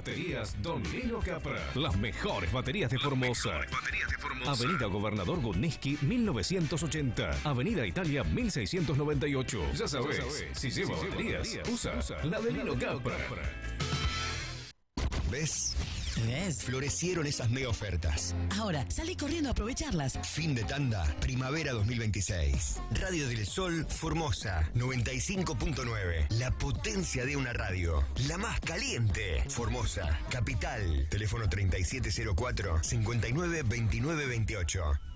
Baterías Don Lino Capra. Las mejores baterías de Formosa. Avenida Gobernador Gudniski 1980. Avenida Italia 1698. Ya sabes, si lleva baterías, usa la de Lino Capra. ¿Ves? Florecieron esas mega ofertas. Ahora, salí corriendo a aprovecharlas. Fin de tanda, primavera 2026. Radio del Sol, Formosa, 95.9. La potencia de una radio. La más caliente. Formosa, capital. Teléfono 3704-592928.